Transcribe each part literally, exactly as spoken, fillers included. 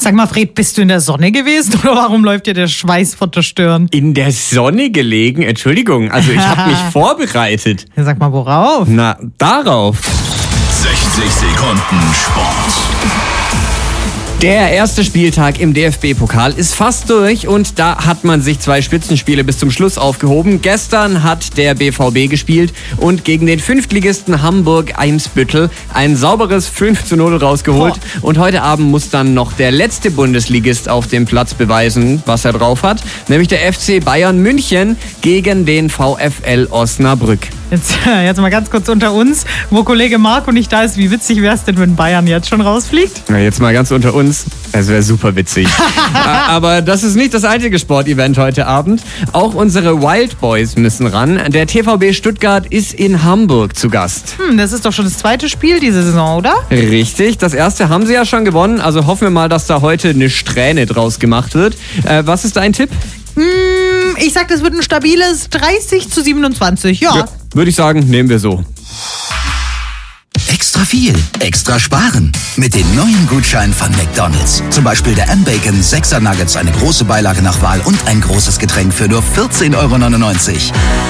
Sag mal, Fred, bist du in der Sonne gewesen oder warum läuft dir der Schweiß vor der Stirn? In der Sonne gelegen? Entschuldigung, also ich habe mich vorbereitet. Ja, sag mal, worauf? Na, darauf. sechzig Sekunden Sport. Der erste Spieltag im D F B-Pokal ist fast durch und da hat man sich zwei Spitzenspiele bis zum Schluss aufgehoben. Gestern hat der B V B gespielt und gegen den Fünftligisten Hamburg-Eimsbüttel ein sauberes fünf zu null rausgeholt. Oh. Und heute Abend muss dann noch der letzte Bundesligist auf dem Platz beweisen, was er drauf hat. Nämlich der F C Bayern München gegen den VfL Osnabrück. Jetzt, jetzt mal ganz kurz unter uns, wo Kollege Marco nicht da ist. Wie witzig wäre es denn, wenn Bayern jetzt schon rausfliegt? Na, jetzt mal ganz unter uns. Es wäre super witzig. Aber das ist nicht das einzige Sportevent heute Abend. Auch unsere Wild Boys müssen ran. Der T V B Stuttgart ist in Hamburg zu Gast. Hm, das ist doch schon das zweite Spiel diese Saison, oder? Richtig. Das erste haben sie ja schon gewonnen. Also hoffen wir mal, dass da heute eine Strähne draus gemacht wird. Äh, was ist dein Tipp? Hm, ich sag, das wird ein stabiles dreißig zu siebenundzwanzig. Ja. ja Würde ich sagen, nehmen wir so. Extra viel, extra sparen. Mit den neuen Gutscheinen von McDonald's. Zum Beispiel der M-Bacon sechser Nuggets, eine große Beilage nach Wahl und ein großes Getränk für nur vierzehn Euro neunundneunzig.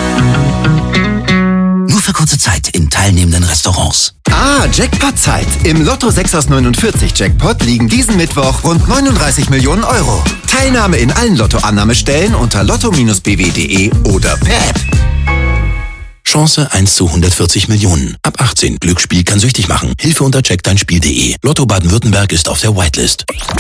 Nur für kurze Zeit in teilnehmenden Restaurants. Ah, Jackpot-Zeit. Im Lotto sechs aus neunundvierzig Jackpot liegen diesen Mittwoch rund neununddreißig Millionen Euro. Teilnahme in allen Lotto-Annahmestellen unter lotto Bindestrich b w punkt de oder per App. Chance eins zu hundertvierzig Millionen. Ab achtzehn. Glücksspiel kann süchtig machen. Hilfe unter check dein Spiel punkt de. Lotto Baden-Württemberg ist auf der Whitelist.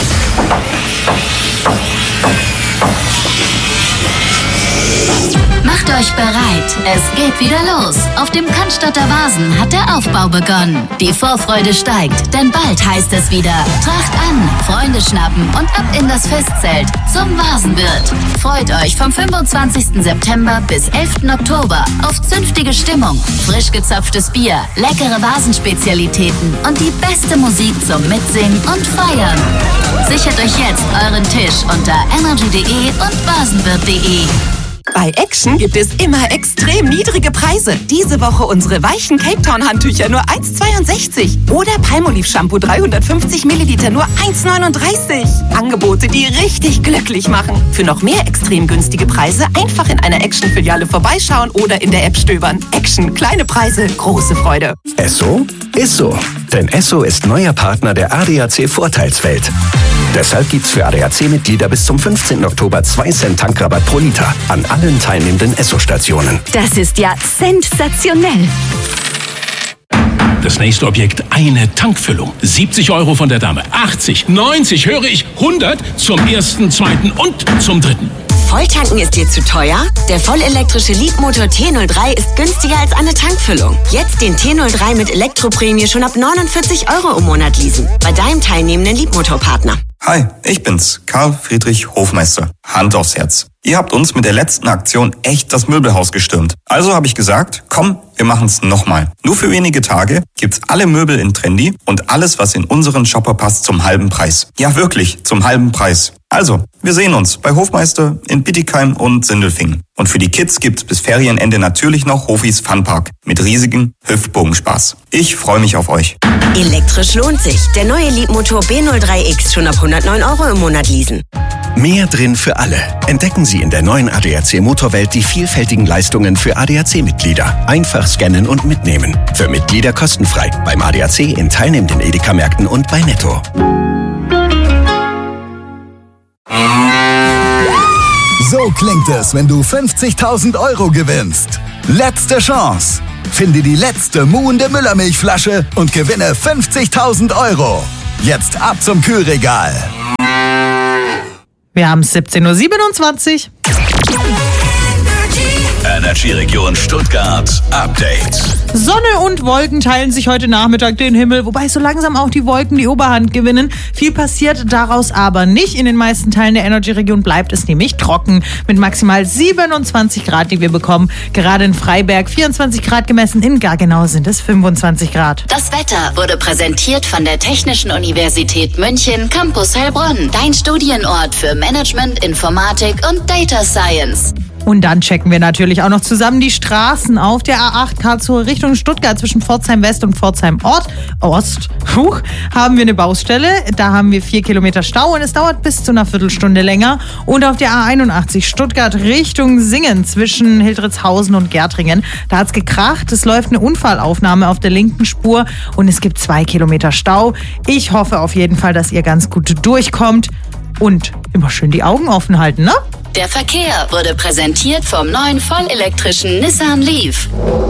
Macht euch bereit, es geht wieder los. Auf dem Cannstatter Vasen hat der Aufbau begonnen. Die Vorfreude steigt, denn bald heißt es wieder Tracht an, Freunde schnappen und ab in das Festzelt zum Vasenwirt. Freut euch vom fünfundzwanzigsten September bis elften Oktober auf zünftige Stimmung, frisch gezapftes Bier, leckere Vasenspezialitäten und die beste Musik zum Mitsingen und Feiern. Sichert euch jetzt euren Tisch unter energy punkt de und vasenwirt punkt de. Bei Action gibt es immer extrem niedrige Preise. Diese Woche unsere weichen Cape Town Handtücher nur eins Komma zweiundsechzig. Oder Palmolive Shampoo dreihundertfünfzig Milliliter nur eins Komma neununddreißig. Angebote, die richtig glücklich machen. Für noch mehr extrem günstige Preise einfach in einer Action-Filiale vorbeischauen oder in der App stöbern. Action, kleine Preise, große Freude. Esso ist so. Denn Esso ist neuer Partner der A D A C Vorteilswelt. Deshalb gibt's für A D A C-Mitglieder bis zum fünfzehnten Oktober zwei Cent Tankrabatt pro Liter an allen teilnehmenden Esso-Stationen. Das ist ja sensationell. Das nächste Objekt, eine Tankfüllung. siebzig Euro von der Dame, achtzig, neunzig, höre ich, hundert zum ersten, zweiten und zum dritten. Volltanken ist dir zu teuer? Der vollelektrische Leapmotor T null drei ist günstiger als eine Tankfüllung. Jetzt den T null drei mit Elektroprämie schon ab neunundvierzig Euro im Monat leasen. Bei deinem teilnehmenden Leapmotor-Partner. Hi, ich bin's, Karl Friedrich Hofmeister. Hand aufs Herz. Ihr habt uns mit der letzten Aktion echt das Möbelhaus gestürmt. Also habe ich gesagt, komm, wir machen's nochmal. Nur für wenige Tage gibt's alle Möbel in Trendy und alles, was in unseren Shopper passt, zum halben Preis. Ja, wirklich, zum halben Preis. Also, wir sehen uns bei Hofmeister in Bietigheim und Sindelfingen. Und für die Kids gibt's bis Ferienende natürlich noch Hofis Funpark mit riesigem Hüftbogenspaß. Ich freue mich auf euch. Elektrisch lohnt sich. Der neue Leapmotor B null drei X schon ab hundertneun Euro im Monat leasen. Mehr drin für alle. Entdecken Sie in der neuen A D A C Motorwelt die vielfältigen Leistungen für A D A C-Mitglieder. Einfach scannen und mitnehmen. Für Mitglieder kostenfrei. Beim A D A C in teilnehmenden Edeka-Märkten und bei Netto. So klingt es, wenn du fünfzigtausend Euro gewinnst. Letzte Chance. Finde die letzte muhende Müllermilchflasche und gewinne fünfzigtausend Euro. Jetzt ab zum Kühlregal. Wir haben siebzehn Uhr siebenundzwanzig. Energy-Region Stuttgart Update. Sonne und Wolken teilen sich heute Nachmittag den Himmel, wobei so langsam auch die Wolken die Oberhand gewinnen. Viel passiert daraus aber nicht. In den meisten Teilen der Energy-Region bleibt es nämlich trocken mit maximal siebenundzwanzig Grad, die wir bekommen. Gerade in Freiberg vierundzwanzig Grad gemessen, in Gargenau sind es fünfundzwanzig Grad. Das Wetter wurde präsentiert von der Technischen Universität München, Campus Heilbronn. Dein Studienort für Management, Informatik und Data Science. Und dann checken wir natürlich auch noch zusammen die Straßen auf der A acht Karlsruhe Richtung Stuttgart zwischen Pforzheim West und Pforzheim Ort, Ost. Huch, haben wir eine Baustelle. Da haben wir vier Kilometer Stau und es dauert bis zu einer Viertelstunde länger. Und auf der A einundachtzig Stuttgart Richtung Singen zwischen Hildritzhausen und Gärtringen. Da hat's gekracht. Es läuft eine Unfallaufnahme auf der linken Spur und es gibt zwei Kilometer Stau. Ich hoffe auf jeden Fall, dass ihr ganz gut durchkommt und immer schön die Augen offen halten, ne? Der Verkehr wurde präsentiert vom neuen vollelektrischen Nissan Leaf.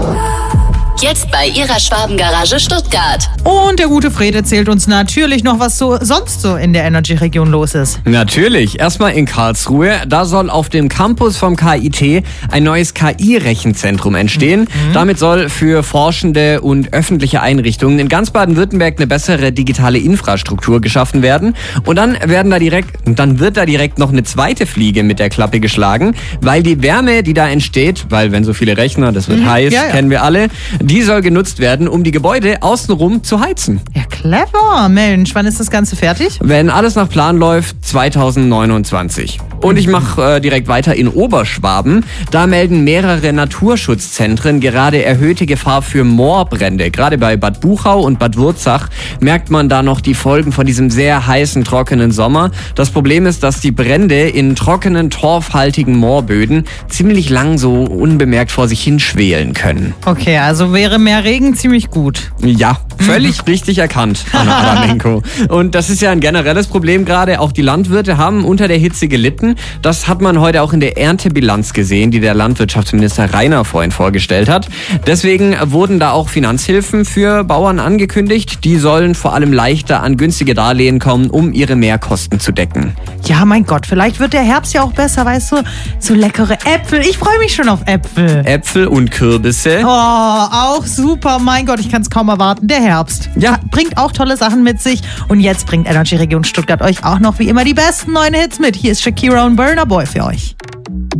Jetzt bei Ihrer Schwabengarage Stuttgart. Und der gute Fred erzählt uns natürlich noch, was so sonst so in der Energy-Region los ist. Natürlich. Erstmal in Karlsruhe. Da soll auf dem Campus vom K I T ein neues K I-Rechenzentrum entstehen. Mhm. Damit soll für forschende und öffentliche Einrichtungen in ganz Baden-Württemberg eine bessere digitale Infrastruktur geschaffen werden. Und dann werden da direkt, dann wird da direkt noch eine zweite Fliege mit der Klappe geschlagen, weil die Wärme, die da entsteht, weil wenn so viele Rechner, das wird mhm. heiß, ja, ja. kennen wir alle, die soll genutzt werden, um die Gebäude außenrum zu heizen. Ja, clever. Mensch, wann ist das Ganze fertig? Wenn alles nach Plan läuft, zweitausendneunundzwanzig. Und ich mache äh, direkt weiter in Oberschwaben. Da melden mehrere Naturschutzzentren gerade erhöhte Gefahr für Moorbrände. Gerade bei Bad Buchau und Bad Wurzach merkt man da noch die Folgen von diesem sehr heißen, trockenen Sommer. Das Problem ist, dass die Brände in trockenen, torfhaltigen Moorböden ziemlich lang so unbemerkt vor sich hinschwelen können. Okay, also wäre mehr Regen ziemlich gut. Ja, völlig richtig erkannt, Anna Adamenko. Und das ist ja ein generelles Problem gerade. Auch die Landwirte haben unter der Hitze gelitten. Das hat man heute auch in der Erntebilanz gesehen, die der Landwirtschaftsminister Rainer vorhin vorgestellt hat. Deswegen wurden da auch Finanzhilfen für Bauern angekündigt. Die sollen vor allem leichter an günstige Darlehen kommen, um ihre Mehrkosten zu decken. Ja, mein Gott, vielleicht wird der Herbst ja auch besser, weißt du? So leckere Äpfel. Ich freue mich schon auf Äpfel. Äpfel und Kürbisse. Oh, auch super. Mein Gott, ich kann es kaum erwarten. Der Herbst. Ja, bringt auch tolle Sachen mit sich. Und jetzt bringt Energy Region Stuttgart euch auch noch wie immer die besten neuen Hits mit. Hier ist Shakira und Burna Boy für euch.